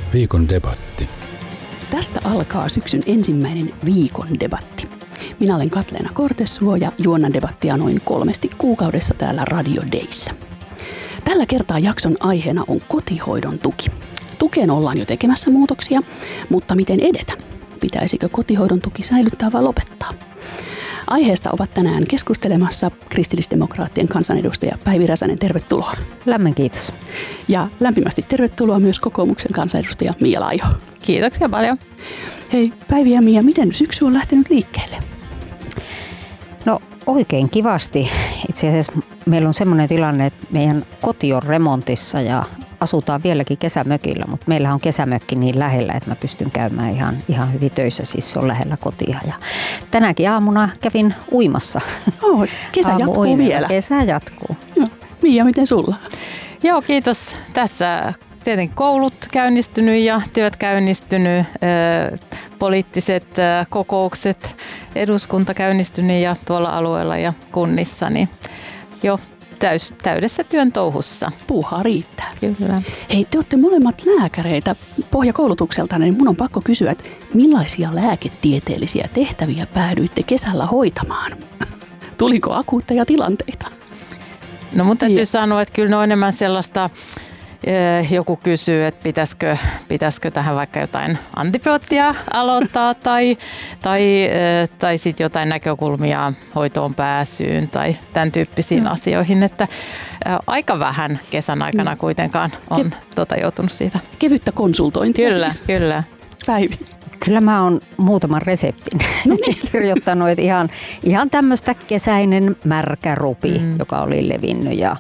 Viikon debatti. Tästä alkaa syksyn ensimmäinen viikon debatti. Minä olen Katleena Kortesuo ja juonnan debattia noin 3 kuukaudessa täällä Radio Dayssä. Tällä kertaa jakson aiheena on kotihoidon tuki. Tukeen ollaan jo tekemässä muutoksia, mutta miten edetä? Pitäisikö kotihoidon tuki säilyttää vai lopettaa? Aiheesta ovat tänään keskustelemassa kristillisdemokraattien kansanedustaja Päivi Räsänen, tervetuloa. Lämmin kiitos. Ja lämpimästi tervetuloa myös kokoomuksen kansanedustaja Mia Laiho. Kiitoksia paljon. Hei Päivi ja Mia, miten syksy on lähtenyt liikkeelle? No oikein kivasti. Itse asiassa meillä on semmoinen tilanne, että meidän koti on remontissa ja asutaan vieläkin kesämökillä, mutta meillä on kesämökki niin lähellä, että mä pystyn käymään ihan hyvin töissä, siis se on lähellä kotia. Ja tänäkin aamuna kävin uimassa. Kesä jatkuu vielä. Kesä jatkuu. Joo. Mia, miten sulla? Joo, kiitos. Tässä tietenkin koulut käynnistynyt ja työt käynnistynyt, poliittiset kokoukset, eduskunta käynnistynyt ja tuolla alueella ja kunnissa, niin jo täydessä työn touhussa. Puuhaa riittää. Kyllä. Hei, te olette molemmat lääkäreitä pohjakoulutukselta, niin mun on pakko kysyä, että millaisia lääketieteellisiä tehtäviä päädyitte kesällä hoitamaan? Tuliko akuutteja tilanteita? No mun täytyy sanoa, että kyllä ne on enemmän sellaista, joku kysyy, että pitäisikö tähän vaikka jotain antibioottia aloittaa tai sitten jotain näkökulmia hoitoon pääsyyn tai tämän tyyppisiin asioihin, että aika vähän kesän aikana kuitenkaan on joutunut siitä. Kevyttä konsultointia Kyllä, siis. kyllä. Päivi. Kyllä mä oon muutaman reseptin kirjoittanut, että ihan tämmöistä kesäinen märkä rupi, joka oli levinnyt ja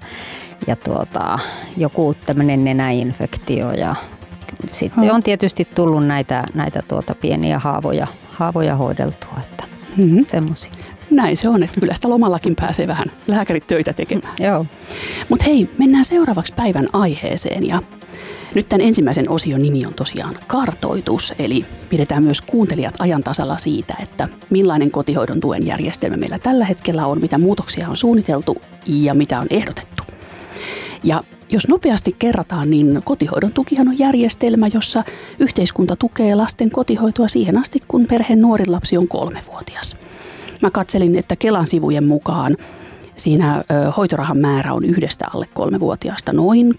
joku tämmöinen nenäinfektio ja sitten on tietysti tullut näitä pieniä haavoja hoideltua, että semmoisia. Näin se on, että kyllä sitä lomallakin pääsee vähän lääkärit töitä tekemään. Joo. Mutta hei, mennään seuraavaksi päivän aiheeseen ja nyt tämän ensimmäisen osion nimi on tosiaan kartoitus, eli pidetään myös kuuntelijat ajan tasalla siitä, että millainen kotihoidon tuen järjestelmä meillä tällä hetkellä on, mitä muutoksia on suunniteltu ja mitä on ehdotettu. Ja jos nopeasti kerrataan, niin kotihoidon tukihan on järjestelmä, jossa yhteiskunta tukee lasten kotihoitoa siihen asti, kun perheen nuorin lapsi on 3-vuotias. Mä katselin, että Kelan sivujen mukaan siinä hoitorahan määrä on yhdestä alle 3-vuotiaasta noin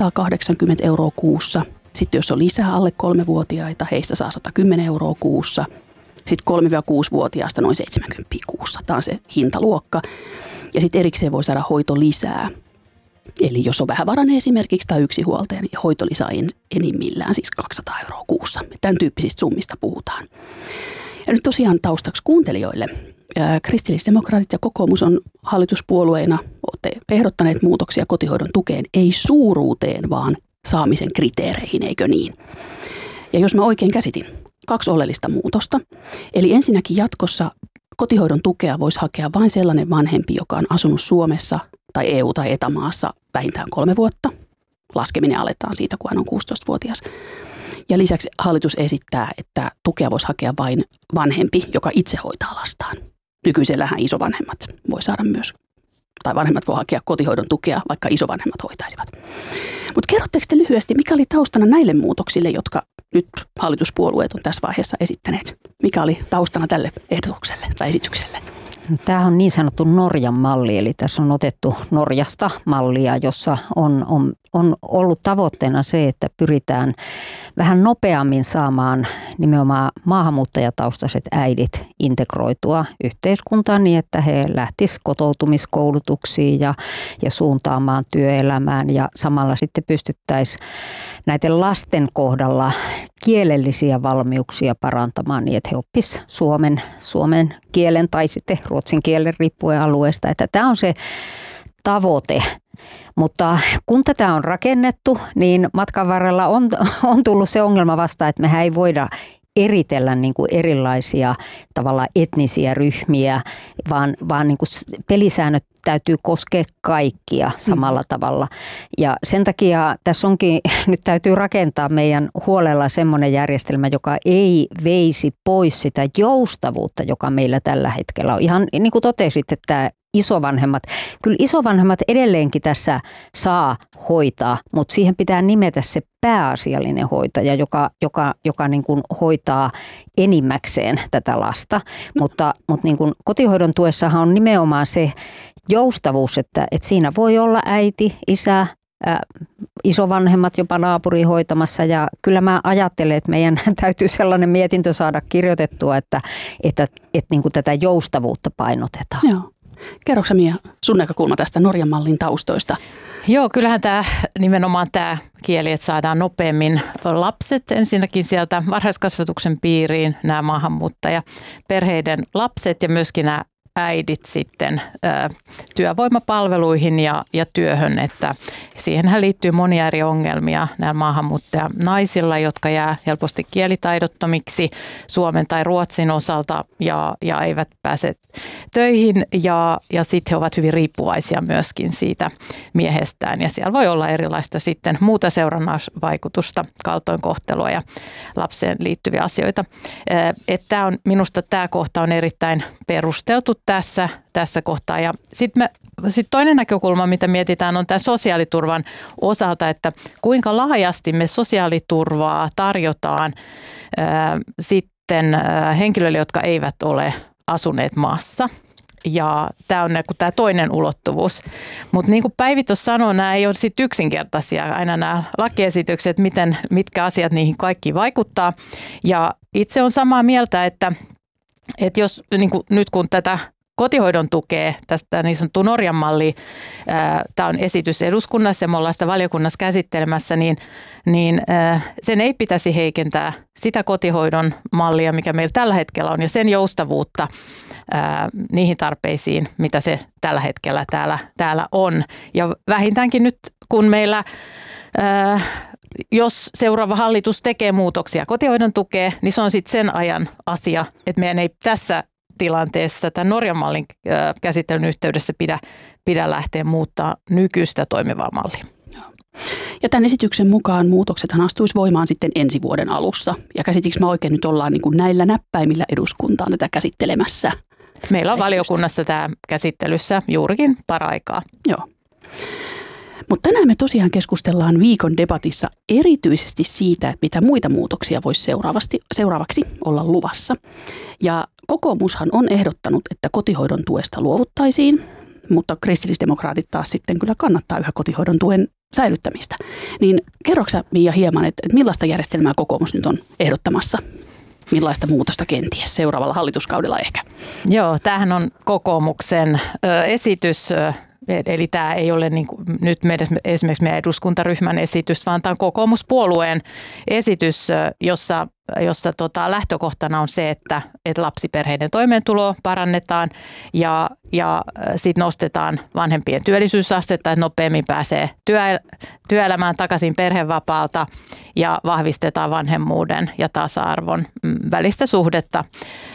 380 € kuussa. Sitten jos on lisää alle 3-vuotiaita, heistä saa 110 € kuussa. Sitten 3-6-vuotiaasta noin 70 kuussa. Tämä on se hintaluokka. Ja sitten erikseen voi saada hoitolisää. Eli jos on vähävarainen esimerkiksi tai yksinhuoltaja, niin hoitolisä enimmillään siis 200 € kuussa. Tämän tyyppisistä summista puhutaan. Ja nyt tosiaan taustaksi kuuntelijoille. Kristillisdemokraatit ja kokoomus on hallituspuolueina ehdottaneet muutoksia kotihoidon tukeen, ei suuruuteen, vaan saamisen kriteereihin, eikö niin? Ja jos mä oikein käsitin, 2 oleellista muutosta. Eli ensinnäkin jatkossa kotihoidon tukea voisi hakea vain sellainen vanhempi, joka on asunut Suomessa tai EU- tai ETA-maassa vähintään 3 vuotta. Laskeminen aletaan siitä, kun hän on 16-vuotias. Ja lisäksi hallitus esittää, että tukea voisi hakea vain vanhempi, joka itse hoitaa lastaan. Nykyisellähän isovanhemmat voi saada myös, tai vanhemmat voi hakea kotihoidon tukea, vaikka isovanhemmat hoitaisivat. Mutta kerrotteko te lyhyesti, mikä oli taustana näille muutoksille, jotka nyt hallituspuolueet on tässä vaiheessa esittäneet? Mikä oli taustana tälle ehdotukselle tai esitykselle? Tämä on niin sanottu Norjan malli, eli tässä on otettu Norjasta mallia, jossa on ollut tavoitteena se, että pyritään vähän nopeammin saamaan nimenomaan maahanmuuttajataustaiset äidit integroitua yhteiskuntaan niin, että he lähtisivät kotoutumiskoulutuksiin ja suuntaamaan työelämään ja samalla sitten pystyttäisiin näiden lasten kohdalla kielellisiä valmiuksia parantamaan niin, että he oppisivat suomen kielen tai sitten ruotsin kielen riippuen alueesta. Että tämä on se tavoite. Mutta kun tätä on rakennettu, niin matkan varrella on tullut se ongelma vastaan, että mehän ei voida eritellä niin kuin erilaisia tavallaan etnisiä ryhmiä, vaan niin kuin pelisäännöt täytyy koskea kaikkia samalla tavalla. Ja sen takia tässä onkin, nyt täytyy rakentaa meidän huolella semmoinen järjestelmä, joka ei veisi pois sitä joustavuutta, joka meillä tällä hetkellä on. Ihan niin kuin totesit, että isovanhemmat. Kyllä isovanhemmat edelleenkin tässä saa hoitaa, mutta siihen pitää nimetä se pääasiallinen hoitaja, joka niin kuin hoitaa enimmäkseen tätä lasta. Mutta niin kuin kotihoidon tuessahan on nimenomaan se joustavuus, että siinä voi olla äiti, isä, isovanhemmat, jopa naapuri hoitamassa, ja kyllä mä ajattelen, että meidän täytyy sellainen mietintö saada kirjoitettua, että niin kuin tätä joustavuutta painotetaan. Joo. Kerroksä, Mia, sun näkökulma tästä Norjan mallin taustoista? Joo, kyllähän nimenomaan tämä kieli, että saadaan nopeammin lapset ensinnäkin sieltä varhaiskasvatuksen piiriin, nämä maahanmuuttajaperheiden lapset ja myöskin nämä äidit sitten työvoimapalveluihin ja työhön, että siihenhän liittyy monia eri ongelmia näillä maahanmuuttajanaisilla, jotka jää helposti kielitaidottomiksi suomen tai ruotsin osalta ja eivät pääse töihin ja sitten he ovat hyvin riippuvaisia myöskin siitä miehestään ja siellä voi olla erilaista sitten muuta seurannaisvaikutusta, kaltoinkohtelua ja lapseen liittyviä asioita. Että minusta tämä kohta on erittäin perusteltu tässä kohtaa. Ja sitten toinen näkökulma, mitä mietitään, on tämä sosiaaliturvan osalta, että kuinka laajasti me sosiaaliturvaa tarjotaan sitten henkilöille, jotka eivät ole asuneet maassa. Ja tämä on tämä toinen ulottuvuus. Mutta niin kuin Päivi tuossa sanoi, nämä ei ole sit yksinkertaisia aina nämä lakiesitykset, mitkä asiat niihin kaikki vaikuttaa. Ja itse on samaa mieltä, että jos niin kuin nyt kun tätä kotihoidon tukea, tästä niin sanottu Norjan malli, tämä on esitys eduskunnassa ja me ollaan sitä valiokunnassa käsittelemässä, niin sen ei pitäisi heikentää sitä kotihoidon mallia, mikä meillä tällä hetkellä on ja sen joustavuutta niihin tarpeisiin, mitä se tällä hetkellä täällä on. Ja vähintäänkin nyt, kun meillä jos seuraava hallitus tekee muutoksia kotihoidon tukeen, niin se on sitten sen ajan asia, että meidän ei tässä tilanteessa tämän Norjan mallin käsittelyn yhteydessä pidä lähteä muuttaa nykyistä toimivaa mallia. Ja tämän esityksen mukaan muutoksethan astuisi voimaan sitten ensi vuoden alussa. Ja käsitikö mä oikein nyt ollaan niin kuin näillä näppäimillä eduskuntaan tätä käsittelemässä? Meillä on valiokunnassa tämä käsittelyssä juurikin paraikaa. Joo. Mutta tänään me tosiaan keskustellaan viikon debatissa erityisesti siitä, että mitä muita muutoksia voisi seuraavaksi olla luvassa. Ja kokoomushan on ehdottanut, että kotihoidon tuesta luovuttaisiin, mutta kristillisdemokraatit taas sitten kyllä kannattaa yhä kotihoidon tuen säilyttämistä. Niin kerroksä, Mia, hieman, että millaista järjestelmää kokoomus nyt on ehdottamassa? Millaista muutosta kenties seuraavalla hallituskaudella ehkä? Joo, tämähän on kokoomuksen esitys. Eli tämä ei ole niin kuin nyt esimerkiksi meidän eduskuntaryhmän esitys, vaan tämä on kokoomuspuolueen esitys, jossa lähtökohtana on se, että lapsiperheiden toimeentuloa parannetaan ja sitten nostetaan vanhempien työllisyysastetta, että nopeammin pääsee työelämään takaisin perhevapaalta ja vahvistetaan vanhemmuuden ja tasa-arvon välistä suhdetta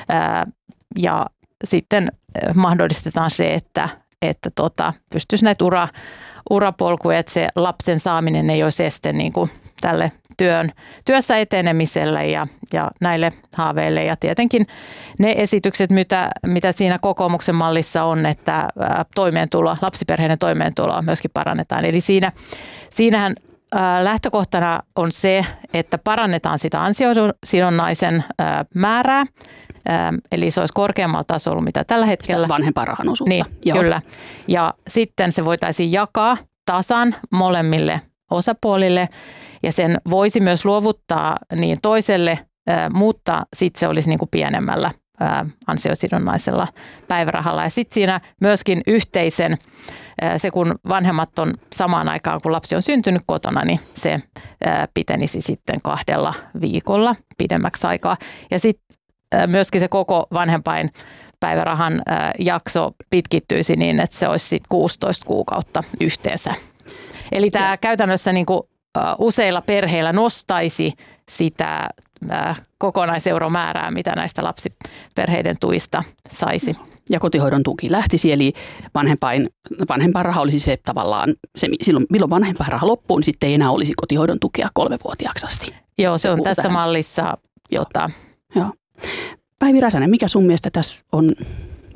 ja sitten mahdollistetaan se, että pystyisi näitä urapolkuja, että se lapsen saaminen ei olisi este niin kuin tälle työssä etenemiselle ja näille haaveille. Ja tietenkin ne esitykset, mitä siinä kokoomuksen mallissa on, että lapsiperheiden toimeentuloa myöskin parannetaan. Eli siinähän lähtökohtana on se, että parannetaan sitä ansiosidonnaisen määrää. Eli se olisi korkeammalla tasolla, mitä tällä hetkellä. Sitä vanhempainrahan osuutta. Niin, kyllä. Ja sitten se voitaisiin jakaa tasan molemmille osapuolille ja sen voisi myös luovuttaa niin toiselle, mutta sitten se olisi niin kuin pienemmällä ansiosidonnaisella päivärahalla. Ja sitten siinä myöskin yhteisen, se kun vanhemmat on samaan aikaan, kun lapsi on syntynyt kotona, niin se pitenisi sitten 2 viikolla pidemmäksi aikaa. Ja sitten myöskin se koko vanhempainpäivärahan jakso pitkittyisi niin, että se olisi sitten 16 kuukautta yhteensä. Eli tämä käytännössä niin kuin useilla perheillä nostaisi sitä kokonaiseuromäärää, mitä näistä lapsiperheiden tuista saisi. Ja kotihoidon tuki lähtisi, eli vanhempainraha olisi se tavallaan, silloin milloin vanhempainraha loppuu, niin sitten ei enää olisi kotihoidon tukea 3-vuotiaaksi asti. Joo, se on tässä mallissa. Joo. Päivi Räsänen, mikä sun mielestä tässä on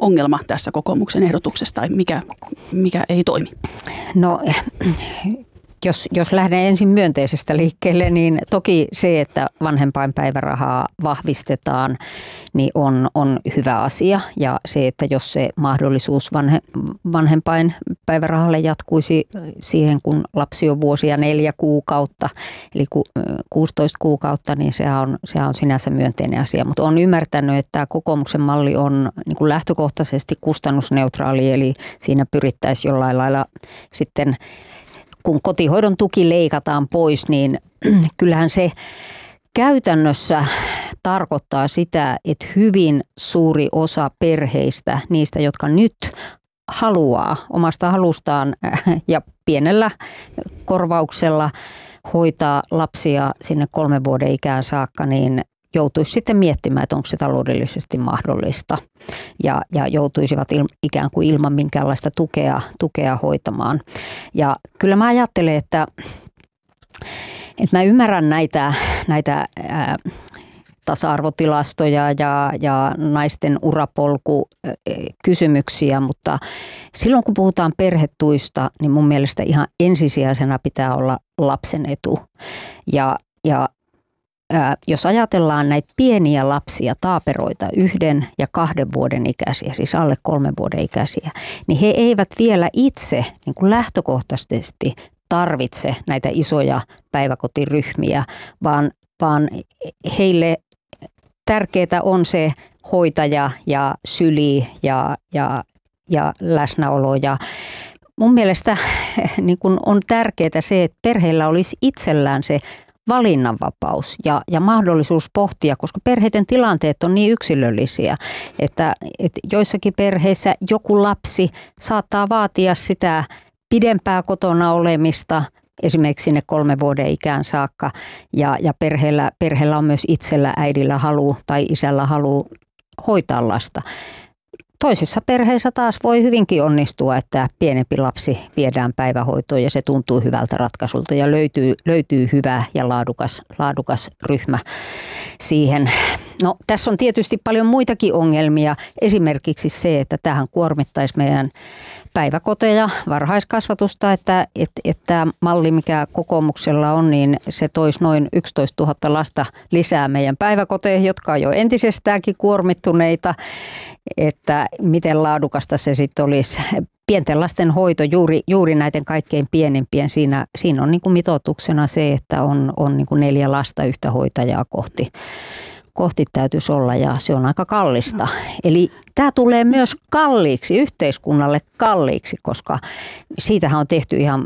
ongelma tässä kokoomuksen ehdotuksessa tai mikä ei toimi? No, jos lähden ensin myönteisestä liikkeelle, niin toki se, että vanhempainpäivärahaa vahvistetaan, niin on hyvä asia. Ja se, että jos se mahdollisuus vanhempainpäivärahalle jatkuisi siihen, kun lapsi on vuosia 4 kuukautta, eli 16 kuukautta, niin se on sinänsä myönteinen asia. Mutta olen ymmärtänyt, että tämä kokoomuksen malli on niin kuin lähtökohtaisesti kustannusneutraali, eli siinä pyrittäisiin jollain lailla sitten, kun kotihoidon tuki leikataan pois, niin kyllähän se käytännössä tarkoittaa sitä, että hyvin suuri osa perheistä, niistä jotka nyt haluaa omasta halustaan ja pienellä korvauksella hoitaa lapsia sinne 3 vuoden ikään saakka, niin joutuisi sitten miettimään, että onko se taloudellisesti mahdollista ja joutuisivat ikään kuin ilman minkäänlaista tukea hoitamaan. Ja kyllä mä ajattelen, että mä ymmärrän näitä tasa-arvotilastoja ja naisten urapolkukysymyksiä, mutta silloin kun puhutaan perhetuista, niin mun mielestä ihan ensisijaisena pitää olla lapsen etu. Ja jos ajatellaan näitä pieniä lapsia, taaperoita, 1 ja 2 vuoden ikäisiä, siis alle 3 vuoden ikäisiä, niin he eivät vielä itse niin kuin lähtökohtaisesti tarvitse näitä isoja päiväkotiryhmiä, vaan heille tärkeää on se hoitaja ja syli ja läsnäolo. Ja mun mielestä niin kun on tärkeää se, että perheillä olisi itsellään se valinnanvapaus ja mahdollisuus pohtia, koska perheiden tilanteet on niin yksilöllisiä, että joissakin perheissä joku lapsi saattaa vaatia sitä pidempää kotona olemista, esimerkiksi sinne 3 vuoden ikään saakka, ja perheellä on myös itsellä, äidillä halu tai isällä halu hoitaa lasta. Toisissa perheissä taas voi hyvinkin onnistua, että pienempi lapsi viedään päivähoitoon ja se tuntuu hyvältä ratkaisulta ja löytyy hyvä ja laadukas ryhmä siihen. No, tässä on tietysti paljon muitakin ongelmia, esimerkiksi se, että tähän kuormittaisi meidän päiväkoteja, varhaiskasvatusta, että malli, mikä kokoomuksella on, niin se toisi noin 11 000 lasta lisää meidän päiväkoteihin, jotka on jo entisestäänkin kuormittuneita, että miten laadukasta se sitten olisi. Pienten lasten hoito, juuri näiden kaikkein pienempien, siinä on niin kuin mitoituksena se, että on niin kuin 4 lasta yhtä hoitajaa kohti täytyisi olla, ja se on aika kallista. Eli tämä tulee myös kalliiksi, yhteiskunnalle kalliiksi, koska siitähän on tehty ihan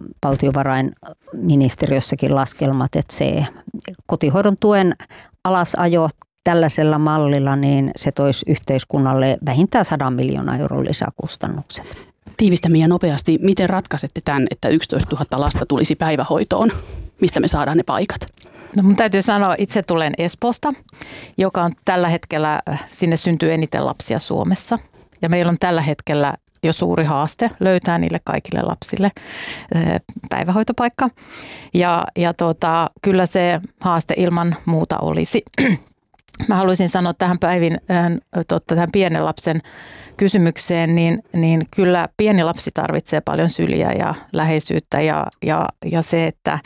valtiovarainministeriössäkin laskelmat, että se kotihoidon tuen alasajo tällaisella mallilla, niin se toisi yhteiskunnalle vähintään 100 miljoonan euron lisäkustannukset. Tiivistämme ja nopeasti, miten ratkaisette tämän, että 11 000 lasta tulisi päivähoitoon? Mistä me saadaan ne paikat? No mun täytyy sanoa, itse tulen Espoosta, joka on tällä hetkellä, sinne syntyy eniten lapsia Suomessa. Ja meillä on tällä hetkellä jo suuri haaste löytää niille kaikille lapsille päivähoitopaikka. Ja kyllä se haaste ilman muuta olisi. Mä haluaisin sanoa tähän tähän pienen lapsen kysymykseen, niin kyllä pieni lapsi tarvitsee paljon syliä ja läheisyyttä ja se, että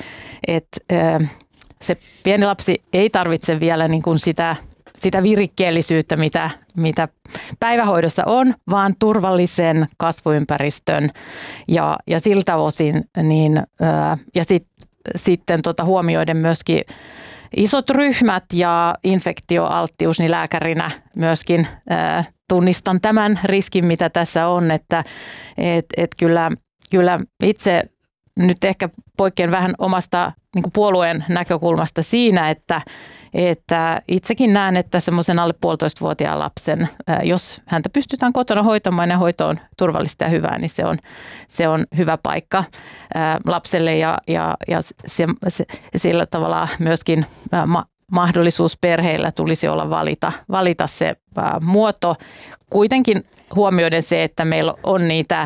se pieni lapsi ei tarvitse vielä niin kuin sitä virikkeellisyyttä, mitä päivähoidossa on, vaan turvallisen kasvuympäristön ja siltä osin ja sitten huomioiden myöskin isot ryhmät ja infektioalttius, niin lääkärinä myöskin tunnistan tämän riskin, mitä tässä on, että kyllä itse nyt ehkä poikkean vähän omasta niin kuin puolueen näkökulmasta siinä, että itsekin näen, että semmoisen alle 1,5-vuotiaan lapsen, jos häntä pystytään kotona hoitamaan ja hoito on turvallista ja hyvää, niin se on hyvä paikka lapselle ja sillä tavalla myöskin mahdollisuus perheillä tulisi olla valita se muoto. Kuitenkin huomioiden se, että meillä on niitä,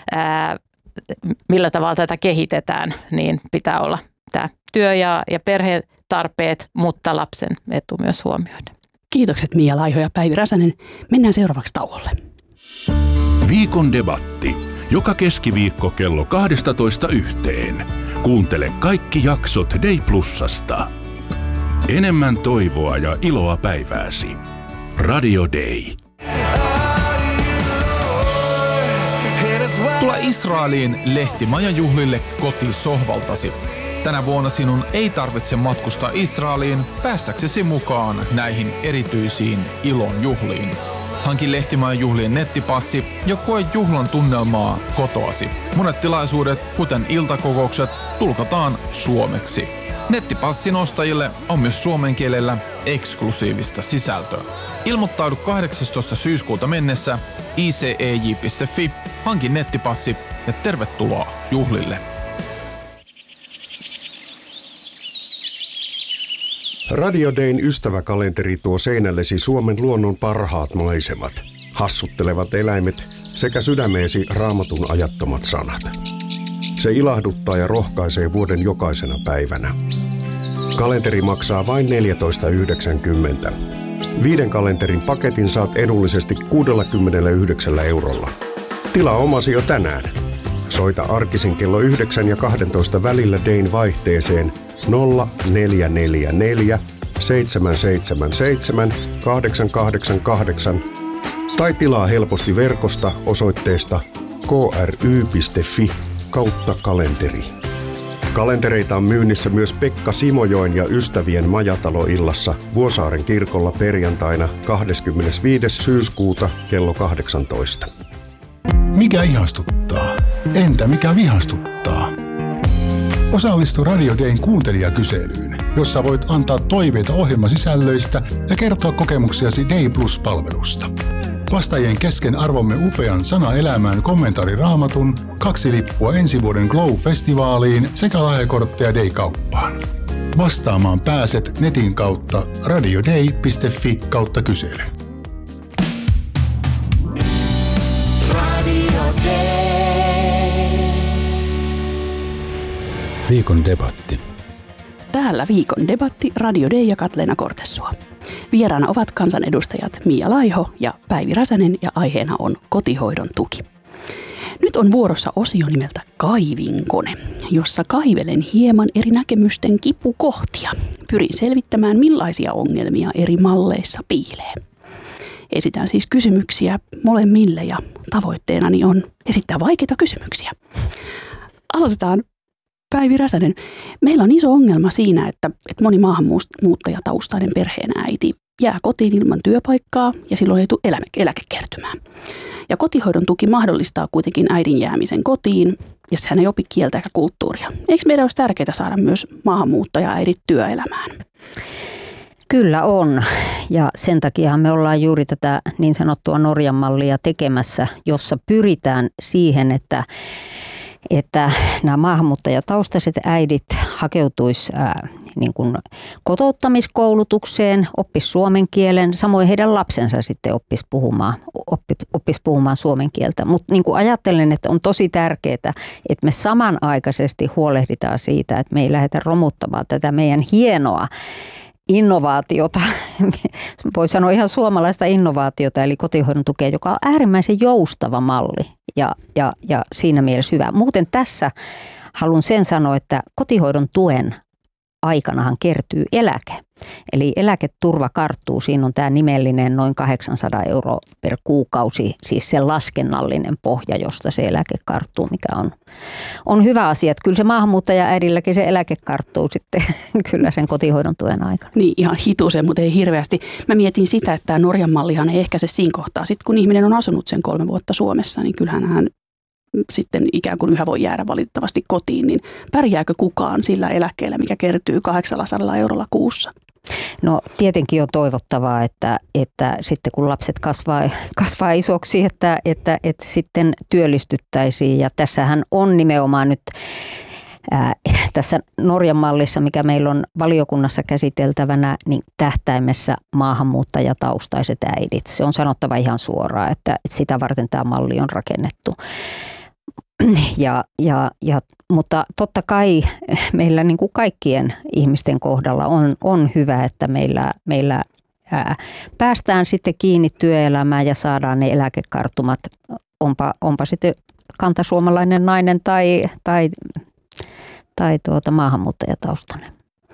millä tavalla tätä kehitetään, niin pitää olla tämä työ ja perheen tarpeet, mutta lapsen etu myös huomioida. Kiitokset Mia Laiho ja Päivi Räsänen. Mennään seuraavaksi tauolle. Viikon debatti. Joka keskiviikko kello 12:00. Kuuntele kaikki jaksot Day Plusasta. Enemmän toivoa ja iloa päivääsi. Radio Day. Tule Israeliin Lehtimajan juhlille kotisohvaltasi. Tänä vuonna sinun ei tarvitse matkustaa Israeliin päästäksesi mukaan näihin erityisiin ilon juhliin. Hanki Lehtimajan juhlien nettipassi ja koe juhlan tunnelmaa kotoasi. Monet tilaisuudet, kuten iltakokoukset, tulkataan suomeksi. Nettipassin ostajille on myös suomen kielellä eksklusiivista sisältöä. Ilmoittaudu 18. syyskuuta mennessä icej.fi, hanki nettipassi ja tervetuloa juhlille. Radio Dayn ystäväkalenteri tuo seinällesi Suomen luonnon parhaat maisemat, hassuttelevat eläimet sekä sydämeesi Raamatun ajattomat sanat. Se ilahduttaa ja rohkaisee vuoden jokaisena päivänä. Kalenteri maksaa vain 14,90. 5 kalenterin paketin saat edullisesti 69 eurolla. Tilaa omasi jo tänään. Soita arkisin kello 9 ja 12 välillä Dayn vaihteeseen 0444 777 888 tai tilaa helposti verkosta osoitteesta kry.fi/kalenteri. Kalentereita on myynnissä myös Pekka Simojoen ja ystävien majataloillassa Vuosaaren kirkolla perjantaina 25. syyskuuta kello 18. Mikä ihastuttaa? Entä mikä vihastuttaa? Osallistu Radio Dayn kuuntelijakyselyyn, jossa voit antaa toiveita ohjelmasisällöistä ja kertoa kokemuksiasi Day Plus-palvelusta. Vastaajien kesken arvomme upean Sana elämään kommentaari Raamatun, 2 lippua ensi vuoden Glow-festivaaliin sekä lahjakortteja Day-kauppaan. Vastaamaan pääset netin kautta radioday.fi/kysely. Viikon debatti. Täällä viikon debatti Radio Day ja Katleena Kortesua. Vieraana ovat kansanedustajat Mia Laiho ja Päivi Räsänen ja aiheena on kotihoidon tuki. Nyt on vuorossa osio nimeltä Kaivinkone, jossa kaivelen hieman eri näkemysten kipukohtia. Pyrin selvittämään, millaisia ongelmia eri malleissa piilee. Esitän siis kysymyksiä molemmille ja tavoitteenani on esittää vaikeita kysymyksiä. Aloitetaan. Päivi Räsänen, meillä on iso ongelma siinä, että moni maahanmuuttajataustainen perheenäiti jää kotiin ilman työpaikkaa ja silloin ei tule eläkekertymää. Ja kotihoidon tuki mahdollistaa kuitenkin äidin jäämisen kotiin, ja hän ei opi kieltä eikä kulttuuria. Eikö meidän olisi tärkeää saada myös maahanmuuttajaäidit työelämään? Kyllä on, ja sen takia me ollaan juuri tätä niin sanottua Norjan mallia tekemässä, jossa pyritään siihen, että nämä maahanmuuttajataustaiset äidit hakeutuisi niin kuin kotouttamiskoulutukseen, oppisi suomen kielen, samoin heidän lapsensa sitten oppisi puhumaan suomen kieltä. Mutta niin kuin ajattelen, että on tosi tärkeää, että me samanaikaisesti huolehditaan siitä, että me ei lähdetä romuttamaan tätä meidän hienoa innovaatiota, voi sanoa ihan suomalaista innovaatiota, eli kotihoidon tukea, joka on äärimmäisen joustava malli ja siinä mielessä hyvä. Muuten tässä haluan sen sanoa, että kotihoidon tuen aikanahan kertyy eläke. Eli eläketurva karttuu, siinä on tämä nimellinen noin 800 € per kuukausi, siis se laskennallinen pohja, josta se eläke karttuu, mikä on hyvä asia. Että kyllä se maahanmuuttajaäidilläkin se eläke karttuu sitten kyllä sen kotihoidon tuen aikana. Niin, ihan hitusen, mutta ei hirveästi. Mä mietin sitä, että tämä Norjan mallihan ei ehkä se siinä kohtaa. Sitten kun ihminen on asunut sen 3 vuotta Suomessa, niin kyllähän hän sitten ikään kuin yhä voi jäädä valitettavasti kotiin, niin pärjääkö kukaan sillä eläkkeellä, mikä kertyy 800 € kuussa? No tietenkin on toivottavaa, että sitten kun lapset kasvaa isoksi, että sitten työllistyttäisiin. Ja tässähän on nimenomaan nyt tässä Norjan mallissa, mikä meillä on valiokunnassa käsiteltävänä, niin tähtäimessä maahanmuuttajataustaiset äidit. Se on sanottava ihan suoraan, että sitä varten tämä malli on rakennettu. Mutta totta kai meillä niin kuin kaikkien ihmisten kohdalla on hyvä, että meillä päästään sitten kiinni työelämään ja saadaan ne eläkekartumat, onpa sitten kantasuomalainen nainen tai maahanmuuttajataustainen.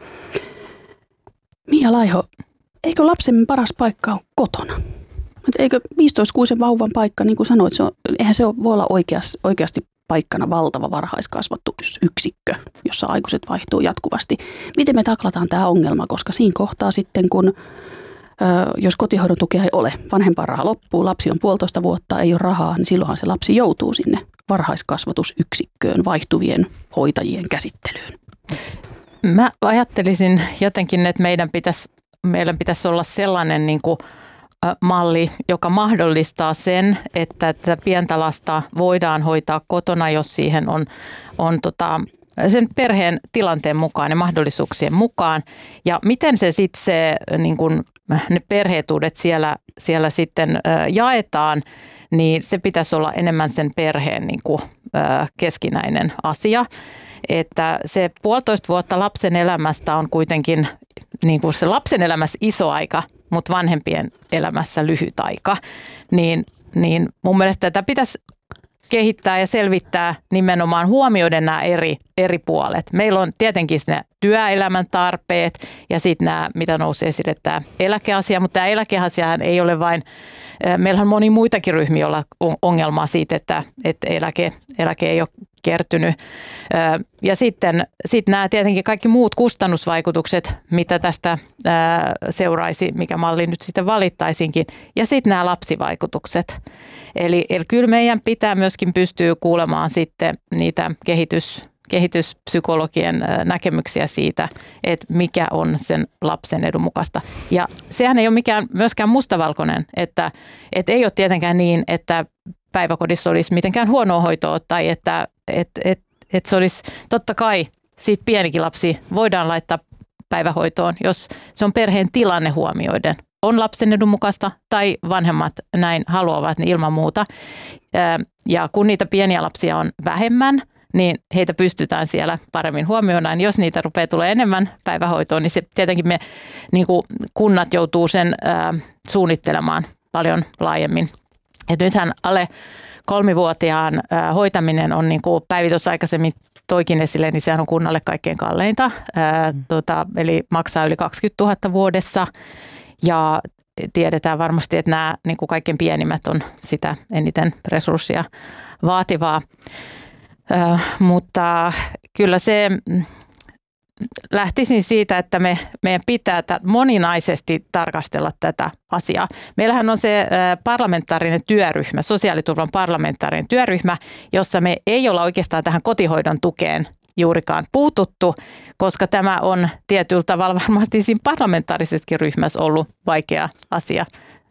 Mia Laiho, eikö lapsemme paras paikka ole kotona? Eikö 15-kuisen vauvan paikka, niin kuin sanoit, eihän se voi olla oikeasti paikkana valtava varhaiskasvatusyksikkö, jossa aikuiset vaihtuu jatkuvasti. Miten me taklataan tämä ongelma, koska siinä kohtaa sitten, jos kotihoidon tukea ei ole, vanhempainraha loppuu, lapsi on 1,5 vuotta, ei ole rahaa, niin silloinhan se lapsi joutuu sinne varhaiskasvatusyksikköön vaihtuvien hoitajien käsittelyyn. Mä ajattelisin jotenkin, että meidän pitäisi olla sellainen niin kuin malli, joka mahdollistaa sen, että tätä pientä lasta voidaan hoitaa kotona, jos siihen on sen perheen tilanteen mukaan ja mahdollisuuksien mukaan. Ja miten se sitten niin kun ne perheetuudet siellä sitten jaetaan, niin se pitäisi olla enemmän sen perheen niin kuin keskinäinen asia. Että se 1,5 vuotta lapsen elämästä on kuitenkin niin kuin se lapsen elämässä iso aika, mutta vanhempien elämässä lyhyt aika. Niin mun mielestä tätä pitäisi kehittää ja selvittää nimenomaan huomioiden nämä eri puolet. Meillä on tietenkin ne työelämän tarpeet ja sitten nämä, mitä nousee esille, tämä eläkeasia, mutta tämä eläkeasiahan ei ole vain, meillähän on moni muitakin ryhmiä, joilla on ongelmaa siitä, että eläke ei ole kertynyt. Ja sitten nämä tietenkin kaikki muut kustannusvaikutukset, mitä tästä seuraisi, mikä malli nyt sitten valittaisinkin, ja sitten nämä lapsivaikutukset. Eli kyllä meidän pitää myöskin pystyä kuulemaan sitten niitä kehityspsykologien näkemyksiä siitä, että mikä on sen lapsen edun mukaista. Ja sehän ei ole myöskään mustavalkoinen, että ei ole tietenkään niin, että päiväkodissa olisi mitenkään huonoa hoitoa tai että se olisi totta kai siitä pienikin lapsi voidaan laittaa päivähoitoon, jos se on perheen tilanne huomioiden. On lapsen edun mukaista tai vanhemmat näin haluavat niin ilman muuta. Ja kun niitä pieniä lapsia on vähemmän, niin heitä pystytään siellä paremmin huomioimaan. Jos niitä rupeaa tulemaan enemmän päivähoitoon, niin se tietenkin me niin kuin kunnat joutuu sen suunnittelemaan paljon laajemmin. Et nythän alle 3-vuotiaan hoitaminen on, niin kuin Päivi aikaisemmin toikin esille, niin sehän on kunnalle kaikkein kalleinta. Eli maksaa yli 20 000 vuodessa ja tiedetään varmasti, että nämä niin kuin kaikkein pienimmät on sitä eniten resurssia vaativaa. Mutta kyllä se lähtisin siitä, että meidän pitää moninaisesti tarkastella tätä asiaa. Meillähän on se parlamentaarinen työryhmä, sosiaaliturvan parlamentaarinen työryhmä, jossa me ei olla oikeastaan tähän kotihoidon tukeen juurikaan puututtu, koska tämä on tietyllä tavalla varmasti siinä parlamentaarisessakin ryhmässä ollut vaikea asia.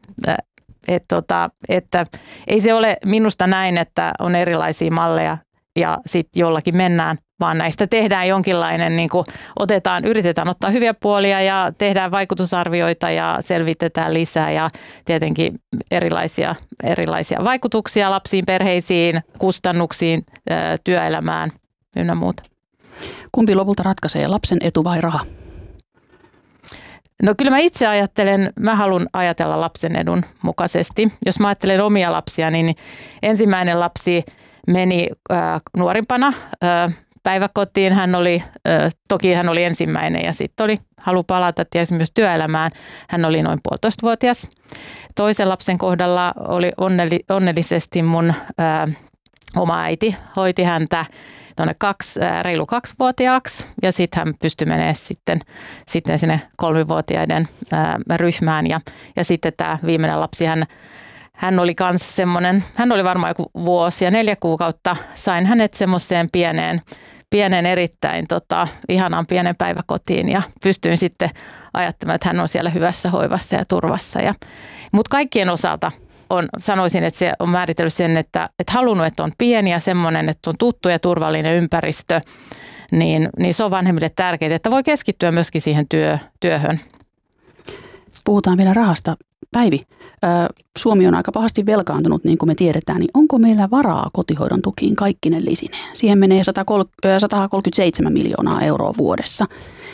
Että ei se ole minusta näin, että on erilaisia malleja ja sitten jollakin mennään, vaan näistä tehdään jonkinlainen, niin kuin yritetään ottaa hyviä puolia ja tehdään vaikutusarvioita ja selvitetään lisää ja tietenkin erilaisia vaikutuksia lapsiin, perheisiin, kustannuksiin, työelämään ynnä muuta. Kumpi lopulta ratkaisee, lapsen etu vai raha? No kyllä mä itse mä haluan ajatella lapsen edun mukaisesti. Jos mä ajattelen omia lapsia, niin ensimmäinen lapsi meni nuorimpana päiväkotiin. Toki hän oli ensimmäinen ja sitten oli halu palata tietysti myös työelämään. Hän oli noin 1,5-vuotias. Toisen lapsen kohdalla oli onnellisesti mun oma äiti hoiti häntä tuonne reilu 2-vuotiaaksi ja sitten hän pystyi menemään sitten sinne 3-vuotiaiden ryhmään ja sitten tämä viimeinen lapsi, hän oli kans semmoinen, hän oli varmaan joku vuosi ja 4 kuukautta, sain hänet semmoiseen pienen erittäin ihanaan pienen päiväkotiin ja pystyin sitten ajattelemaan, että hän on siellä hyvässä hoivassa ja turvassa. Mutta kaikkien osalta sanoisin, että se on määritellyt sen, että halunnut, että on pieni ja semmoinen, että on tuttu ja turvallinen ympäristö, niin se on vanhemmille tärkeää, että voi keskittyä myöskin siihen työhön. Puhutaan vielä rahasta. Päivi, Suomi on aika pahasti velkaantunut, niin kuin me tiedetään, niin onko meillä varaa kotihoidon tukiin kaikkinen lisineen? Siihen menee 137 miljoonaa euroa vuodessa.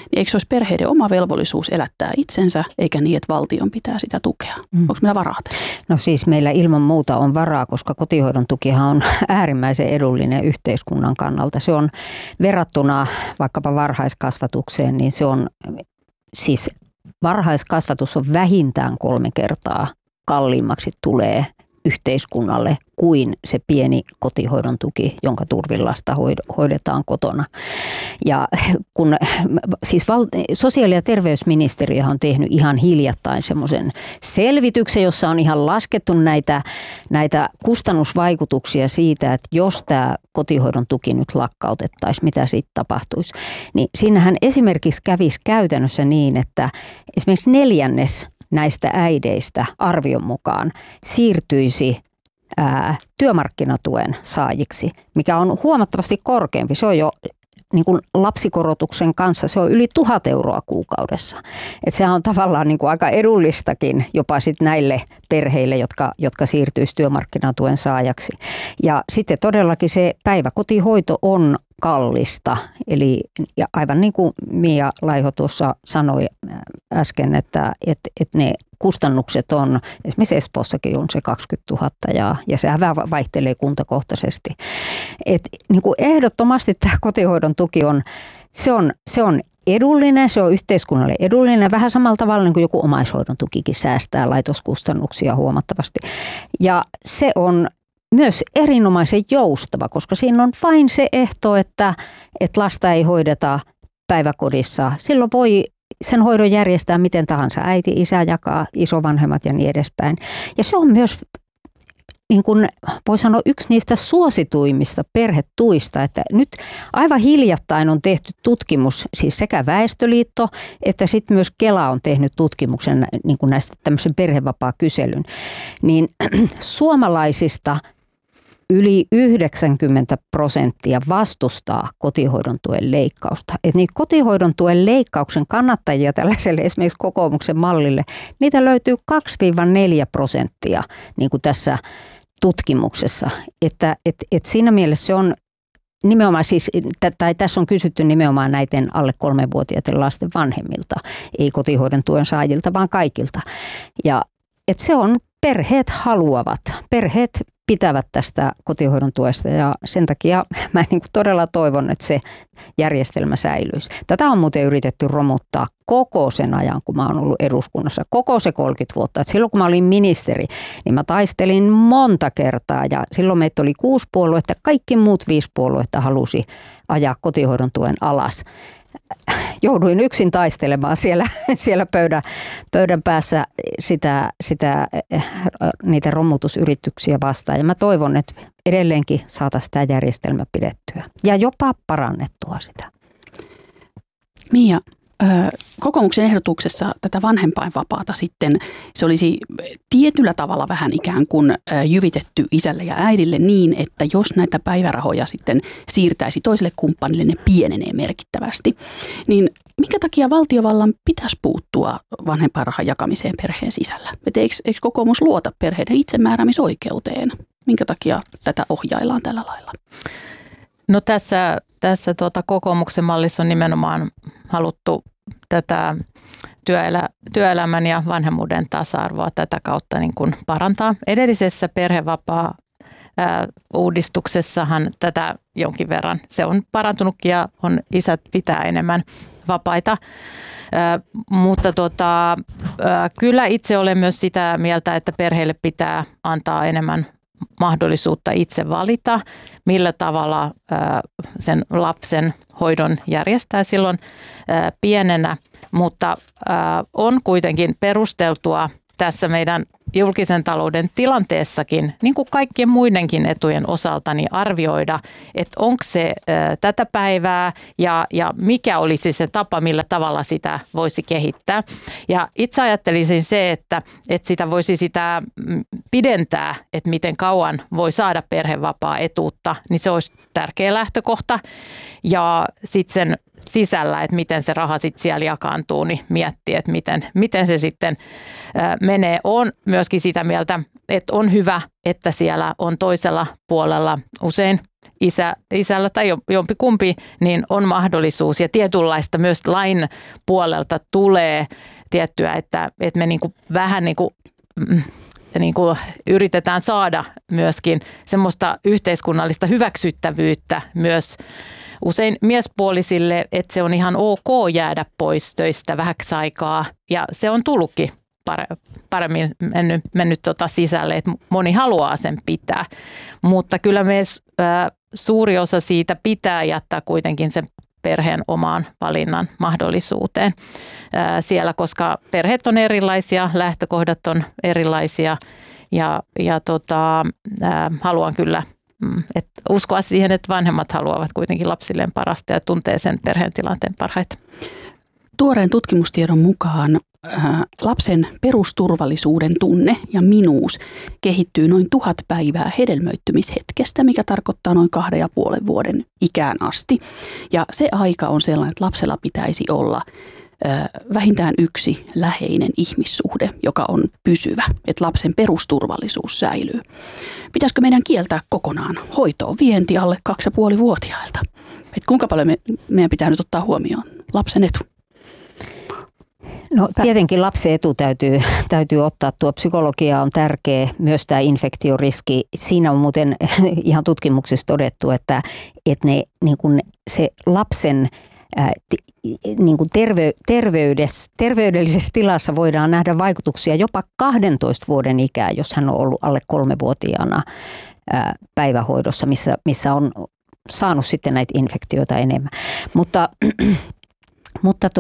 niin eikö se olisi perheiden oma velvollisuus elättää itsensä, eikä niin, että valtion pitää sitä tukea? Onko meillä varaa? No siis meillä ilman muuta on varaa, koska kotihoidon tukihan on äärimmäisen edullinen yhteiskunnan kannalta. Se on verrattuna vaikkapa varhaiskasvatukseen, niin se on siis varhaiskasvatus on vähintään 3 kertaa kalliimmaksi tulee yhteiskunnalle kuin se pieni kotihoidon tuki, jonka turvin lasta hoidetaan kotona. Ja kun siis sosiaali- ja terveysministeriö on tehnyt ihan hiljattain semmoisen selvityksen, jossa on ihan laskettu näitä kustannusvaikutuksia siitä, että jos tämä kotihoidon tuki nyt lakkautettaisiin, mitä siitä tapahtuisi. Niin siinähän esimerkiksi kävisi käytännössä niin, että esimerkiksi 1/4 näistä äideistä arvion mukaan siirtyisi työmarkkinatuen saajiksi, mikä on huomattavasti korkeampi. Se on jo niin kuin lapsikorotuksen kanssa, se on yli 1 000 euroa kuukaudessa. Et sehän on tavallaan niin kuin aika edullistakin jopa sit näille perheille, jotka siirtyisi työmarkkinatuen saajaksi. Ja sitten todellakin se päiväkotihoito on kallista. Eli ja aivan niin kuin Mia Laiho tuossa sanoi äsken, että ne kustannukset on, esimerkiksi Espoossakin on se 20 000 ja sehän vähän vaihtelee kuntakohtaisesti. Et niin kuin ehdottomasti tämä kotihoidon tuki se on edullinen, se on yhteiskunnalle edullinen, vähän samalla tavalla niin kuin joku omaishoidon tukikin säästää laitoskustannuksia huomattavasti. Ja se on myös erinomaisen joustava, koska siinä on vain se ehto, että lasta ei hoideta päiväkodissa. Silloin voi sen hoidon järjestää miten tahansa. Äiti, isä jakaa, isovanhemmat ja niin edespäin. Ja se on myös, niin kuin voi sanoa, yksi niistä suosituimmista perhetuista, että nyt aivan hiljattain on tehty tutkimus, siis sekä Väestöliitto että sitten myös Kela on tehnyt tutkimuksen niin kuin näistä tämmöisen perhevapaa-kyselyn, niin suomalaisista yli 90% vastustaa kotihoidon tuen leikkausta. Et niitä kotihoidon tuen leikkauksen kannattajia tällaiselle esimerkiksi kokoomuksen mallille, niitä löytyy 2-4% niin kuin tässä tutkimuksessa. Että siinä mielessä se on nimenomaan siis, tai tässä on kysytty nimenomaan näiden alle 3-vuotiaiden lasten vanhemmilta, ei kotihoidon tuen saajilta, vaan kaikilta. Ja että se on, perheet haluavat, perheet pitävät tästä kotihoidon tuesta ja sen takia mä niin kuin todella toivon, että se järjestelmä säilyisi. Tätä on muuten yritetty romuttaa koko sen ajan, kun mä oon ollut eduskunnassa, koko se 30 vuotta. Et silloin kun mä olin ministeri, niin mä taistelin monta kertaa ja silloin meitä oli 6 puoluetta, kaikki muut 5 puoluetta halusi ajaa kotihoidon tuen alas. Jouduin yksin taistelemaan siellä pöydän päässä niitä romutusyrityksiä vastaan. Ja mä toivon, että edelleenkin saataisiin tämä järjestelmä pidettyä ja jopa parannettua sitä. Mia, kokoomuksen ehdotuksessa tätä vanhempainvapaata sitten se olisi tietyllä tavalla vähän ikään kuin jyvitetty isälle ja äidille niin, että jos näitä päivärahoja sitten siirtäisi toiselle kumppanille, ne pienenee merkittävästi. Niin minkä takia valtiovallan pitäisi puuttua vanhempainrahan jakamiseen perheen sisällä? Eikö kokoomus luota perheiden itsemääräämisoikeuteen? Minkä takia tätä ohjaillaan tällä lailla? No tässä kokoomuksen mallissa on nimenomaan haluttu tätä työelämän ja vanhemmuuden tasa-arvoa tätä kautta niin kuin parantaa. Edellisessä perhevapaa-uudistuksessahan tätä jonkin verran se on parantunutkin ja isät pitää enemmän vapaita. Mutta kyllä itse olen myös sitä mieltä, että perheille pitää antaa enemmän mahdollisuutta itse valita, millä tavalla sen lapsen hoidon järjestää silloin pienenä, mutta on kuitenkin perusteltua tässä meidän julkisen talouden tilanteessakin, niin kuin kaikkien muidenkin etujen osalta, niin arvioida, että onko se tätä päivää ja mikä olisi se tapa, millä tavalla sitä voisi kehittää. Ja itse ajattelisin se, että sitä voisi sitä pidentää, että miten kauan voi saada perhevapaa-etuutta, niin se olisi tärkeä lähtökohta. Ja sitten sen sisällä, että miten se raha sitten siellä jakaantuu, niin miettiä, että miten se sitten menee. On myöskin sitä mieltä, että on hyvä, että siellä on toisella puolella usein isällä tai jompikumpi, niin on mahdollisuus ja tietynlaista myös lain puolelta tulee tiettyä, että me niinku vähän niinku yritetään saada myöskin semmoista yhteiskunnallista hyväksyttävyyttä myös usein miespuolisille, että se on ihan ok jäädä pois töistä vähäksi aikaa ja se on tullutkin paremmin mennyt sisälle, että moni haluaa sen pitää, mutta kyllä me suuri osa siitä pitää jättää kuitenkin sen perheen omaan valinnan mahdollisuuteen siellä, koska perheet on erilaisia, lähtökohdat on erilaisia ja haluan kyllä uskoa siihen, että vanhemmat haluavat kuitenkin lapsilleen parasta ja tuntee sen perheen tilanteen parhaiten. Tuoreen tutkimustiedon mukaan lapsen perusturvallisuuden tunne ja minuus kehittyy noin 1000 päivää hedelmöittymishetkestä, mikä tarkoittaa noin 2,5 vuoden ikään asti. Ja se aika on sellainen, että lapsella pitäisi olla vähintään yksi läheinen ihmissuhde, joka on pysyvä, että lapsen perusturvallisuus säilyy. Pitäisikö meidän kieltää kokonaan hoitoon vienti alle 2,5-vuotiailta? Et kuinka paljon meidän pitää nyt ottaa huomioon lapsen etu? No tietenkin lapsen etu täytyy ottaa. Tuo psykologia on tärkeä, myös tämä infektioriski. Siinä on muuten ihan tutkimuksessa todettu, että ne, niin kuin se lapsen niin kuin terveydellisessä tilassa voidaan nähdä vaikutuksia jopa 12 vuoden ikään, jos hän on ollut alle 3-vuotiaana päivähoidossa, missä on saanut sitten näitä infektioita enemmän. Mutta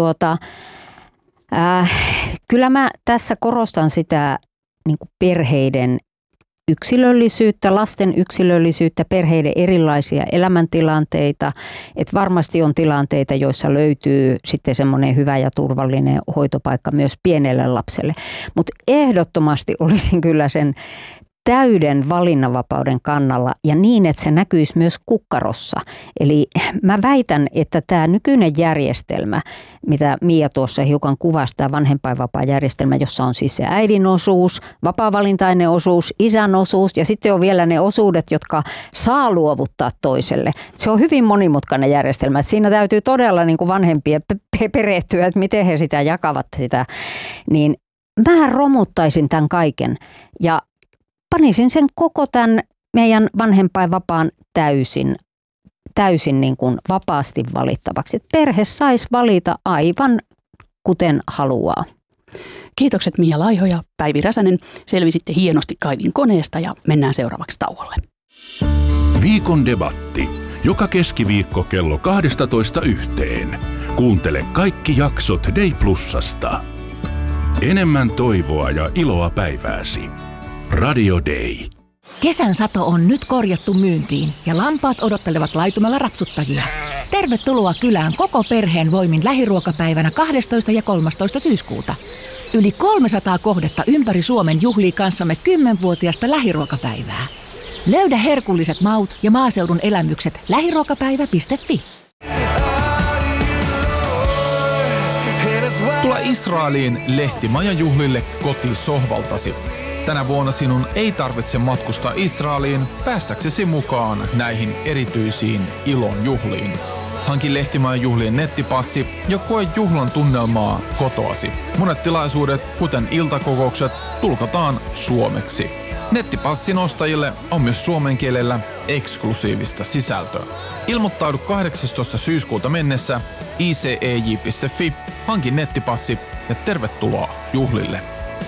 kyllä mä tässä korostan sitä niin kuin perheiden yksilöllisyyttä, lasten yksilöllisyyttä, perheiden erilaisia elämäntilanteita. Että varmasti on tilanteita, joissa löytyy sitten semmoinen hyvä ja turvallinen hoitopaikka myös pienelle lapselle. Mutta ehdottomasti olisin kyllä sen täyden valinnanvapauden kannalla ja niin, että se näkyisi myös kukkarossa. Eli mä väitän, että tämä nykyinen järjestelmä, mitä Mia tuossa hiukan kuvasi, tämä vanhempainvapaajärjestelmä, jossa on siis se äidin osuus, vapaavalintainen osuus, isän osuus ja sitten on vielä ne osuudet, jotka saa luovuttaa toiselle. Se on hyvin monimutkainen järjestelmä. Siinä täytyy todella niin kuin vanhempien perehtyä, että miten he sitä jakavat sitä. Niin mä romuttaisin tämän kaiken ja panisin sen koko tämän meidän vanhempainvapaan täysin niin kuin vapaasti valittavaksi. Että perhe saisi valita aivan kuten haluaa. Kiitokset Mia Laiho ja Päivi Räsänen. Selvisitte hienosti kaivin koneesta ja mennään seuraavaksi tauolle. Viikon debatti. Joka keskiviikko kello 12:00. Kuuntele kaikki jaksot Day Plusasta. Enemmän toivoa ja iloa päivääsi. Radio Day. Kesän sato on nyt korjattu myyntiin ja lampaat odottelevat laitumella rapsuttajia. Tervetuloa kylään koko perheen voimin lähiruokapäivänä 12. ja 13. syyskuuta. Yli 300 kohdetta ympäri Suomen juhlii kanssamme 10-vuotiaasta lähiruokapäivää. Löydä herkulliset maut ja maaseudun elämykset lähiruokapäivä.fi. Tule Israeliin lehtimajajuhlille kotisohvaltasi. Tänä vuonna sinun ei tarvitse matkustaa Israeliin päästäksesi mukaan näihin erityisiin ilon juhliin. Hanki Lehtimajajuhlien nettipassi ja koe juhlan tunnelmaa kotoasi. Monet tilaisuudet, kuten iltakokoukset, tulkataan suomeksi. Nettipassin ostajille on myös suomen kielellä eksklusiivista sisältöä. Ilmoittaudu 18. syyskuuta mennessä icej.fi, hanki nettipassi ja tervetuloa juhlille.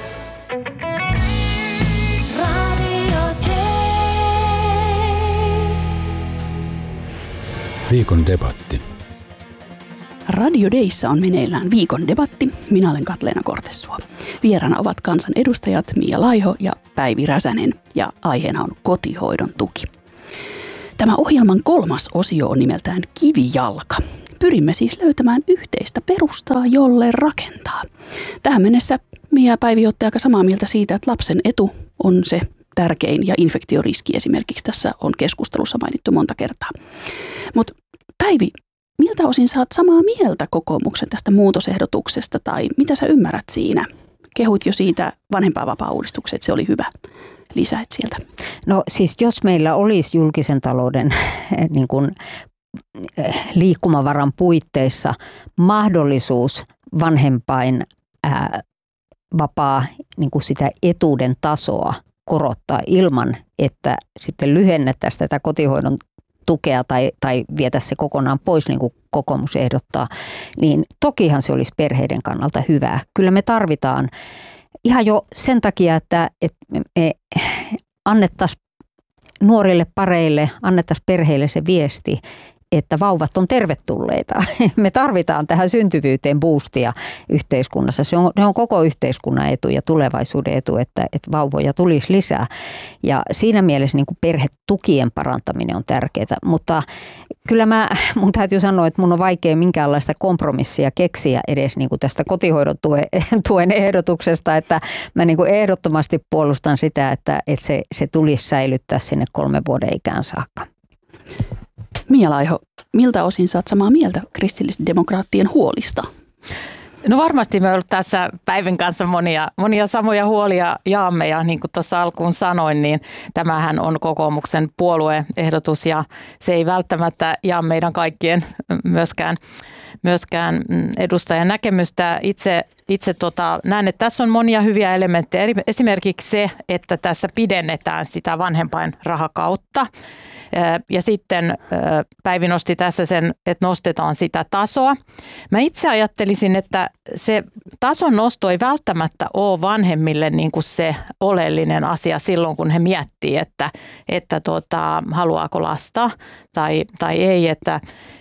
Viikon debatti. Radio Dayssa on meneillään viikon debatti. Minä olen Katleena Kortessuo. Vieraana ovat kansanedustajat Mia Laiho ja Päivi Räsänen ja aiheena on kotihoidon tuki. Tämä ohjelman 3. osio on nimeltään Kivijalka. Pyrimme siis löytämään yhteistä perustaa, jolle rakentaa. Tähän mennessä Mia ja Päivi olette aika samaa mieltä siitä, että lapsen etu on se tärkein ja infektioriski esimerkiksi tässä on keskustelussa mainittu monta kertaa. Mutta Päivi, miltä osin sä oot samaa mieltä kokoomuksen tästä muutosehdotuksesta tai mitä sä ymmärrät siinä? Kehut jo siitä vanhempainvapaa-uudistuksesta, että se oli hyvä. lisäät sieltä? No siis jos meillä olisi julkisen talouden niin kuin liikkumavaran puitteissa mahdollisuus vanhempain vapaa niin kuin sitä etuuden tasoa korottaa ilman, että sitten lyhennettäisiin tätä kotihoidon tukea tai vietä se kokonaan pois, niin kuin kokoomus ehdottaa, niin tokihan se olisi perheiden kannalta hyvää. Kyllä me tarvitaan ihan jo sen takia, että me annettaisiin nuorille pareille, annettaisiin perheille se viesti, että vauvat on tervetulleita. Me tarvitaan tähän syntyvyyteen boostia yhteiskunnassa. Se on koko yhteiskunnan etu ja tulevaisuuden etu, että vauvoja tulisi lisää. Ja siinä mielessä niin kuin perhetukien parantaminen on tärkeää. Mutta kyllä mun täytyy sanoa, että mun on vaikea minkäänlaista kompromissia keksiä edes niin kuin tästä kotihoidon tuen ehdotuksesta. Että mä niin kuin ehdottomasti puolustan sitä, että se tulisi säilyttää sinne 3 vuoden ikään saakka. Mia Laiho, miltä osin saat samaa mieltä kristillisdemokraattien huolista? No varmasti me ollaan tässä Päivin kanssa monia samoja huolia jaamme ja niin kuin tuossa alkuun sanoin, niin tämähän on kokoomuksen puolueehdotus ja se ei välttämättä jaa meidän kaikkien myöskään edustajan näkemystä. Itse näen, että tässä on monia hyviä elementtejä. Esimerkiksi se, että tässä pidennetään sitä vanhempainrahakautta. Ja sitten Päivi nosti tässä sen, että nostetaan sitä tasoa. Mä itse ajattelisin, että se tason nosto ei välttämättä ole vanhemmille niin kuin se oleellinen asia silloin, kun he miettii, että haluaako lasta tai ei. Että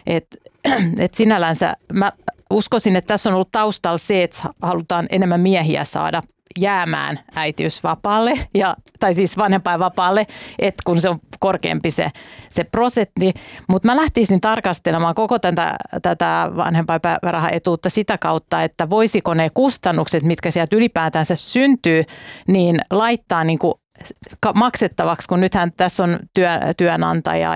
sinällänsä mä uskoisin, että tässä on ollut taustalla se, että halutaan enemmän miehiä saada jäämään äitiysvapaalle, tai siis vanhempainvapaalle, että kun se on korkeampi se prosentti. Mutta mä lähtisin tarkastelemaan koko tätä vanhempainpäivärahaetuutta sitä kautta, että voisiko ne kustannukset, mitkä sieltä ylipäätänsä syntyy, niin laittaa niin kuin maksettavaksi, kun nythän tässä on työnantaja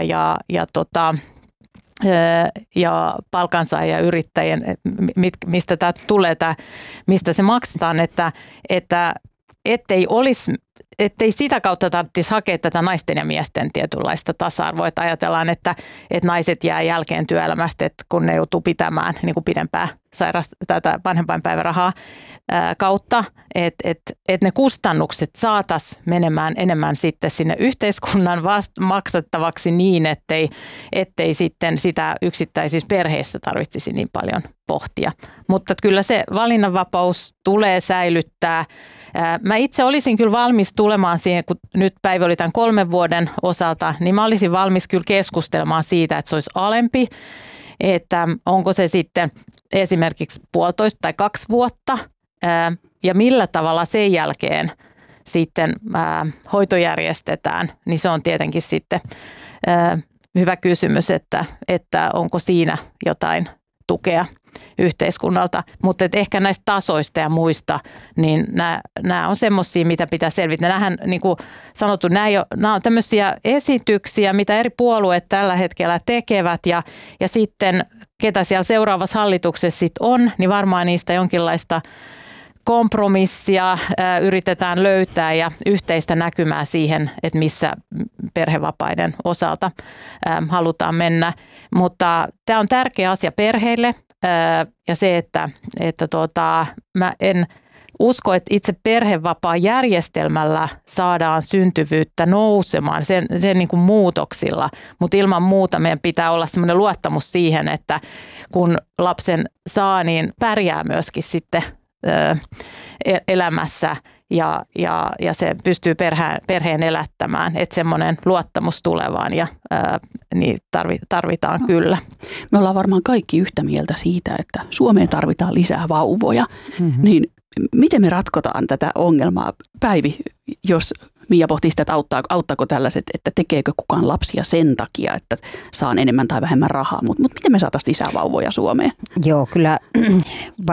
ja palkansaaja yrittäjien, mistä tämä tulee, mistä se maksetaan, että ettei sitä kautta tarvitsisi hakea tätä naisten ja miesten tietynlaista tasa-arvoa, että ajatellaan, että naiset jää jälkeen työelämästä, että kun ne joutuu pitämään niin kuin pidempää tätä vanhempainpäivärahaa kautta, että ne kustannukset saataisiin menemään enemmän sitten sinne yhteiskunnan maksettavaksi niin, ettei sitten sitä yksittäisissä perheissä tarvitsisi niin paljon pohtia. Mutta kyllä se valinnanvapaus tulee säilyttää. Mä itse olisin kyllä valmis tulemaan siihen, kun nyt Päivi oli tämän 3 vuoden osalta, niin mä olisin valmis kyllä keskustelemaan siitä, että se olisi alempi, että onko se sitten esimerkiksi 1,5 tai 2 vuotta ja millä tavalla sen jälkeen sitten hoito järjestetään, niin se on tietenkin sitten hyvä kysymys, että onko siinä jotain tukea yhteiskunnalta, mutta ehkä näistä tasoista ja muista, niin nämä on semmoisia, mitä pitää selvittää. Nämähän, niin kuin sanottu, nämä on tämmöisiä esityksiä, mitä eri puolueet tällä hetkellä tekevät ja sitten ketä siellä seuraavassa hallituksessa sitten on, niin varmaan niistä jonkinlaista kompromissia yritetään löytää ja yhteistä näkymää siihen, että missä perhevapaiden osalta halutaan mennä. Mutta tämä on tärkeä asia perheille ja se, että mä en usko, että itse perhevapaajärjestelmällä saadaan syntyvyyttä nousemaan sen niin kuin muutoksilla, mutta ilman muuta meidän pitää olla semmoinen luottamus siihen, että kun lapsen saa, niin pärjää myöskin sitten elämässä ja se pystyy perheen elättämään, että semmoinen luottamus tulevaan ja niin tarvitaan kyllä. Me ollaan varmaan kaikki yhtä mieltä siitä, että Suomeen tarvitaan lisää vauvoja, niin miten me ratkotaan tätä ongelmaa? Päivi, jos Mia pohtii sitä, että auttaako tällaiset, että tekeekö kukaan lapsia sen takia, että saan enemmän tai vähemmän rahaa, mutta miten me saataisiin lisää vauvoja Suomeen? Joo, kyllä